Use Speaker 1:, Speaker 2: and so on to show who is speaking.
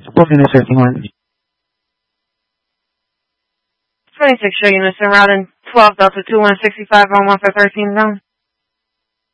Speaker 1: Booking is 1300.
Speaker 2: 26 show units en route in 12 Delta 2165 on 1 for 13 zone.